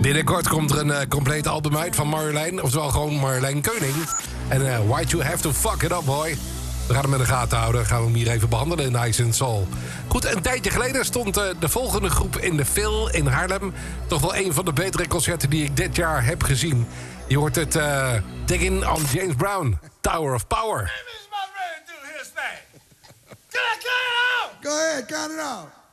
Binnenkort komt er een compleet album uit van Marjolein. Oftewel gewoon Marjolein Keuning. En Why'd You Have To Fuck It Up, boy. We gaan hem in de gaten houden. Gaan we hem hier even behandelen in Ice and Soul. Goed, een tijdje geleden stond de volgende groep in de Phil in Haarlem. Toch wel een van de betere concerten die ik dit jaar heb gezien. Je hoort het Digging on James Brown. Tower of Power. Go ahead, count it out.